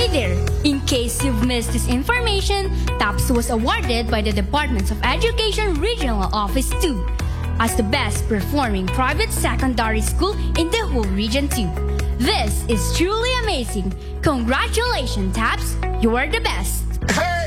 Hi there! In case you've missed this information, TAPS was awarded by the Department of Education Regional Office 2 as the best performing private secondary school in the whole Region 2. This is truly amazing. Congratulations, TAPS! You are the best! Hey,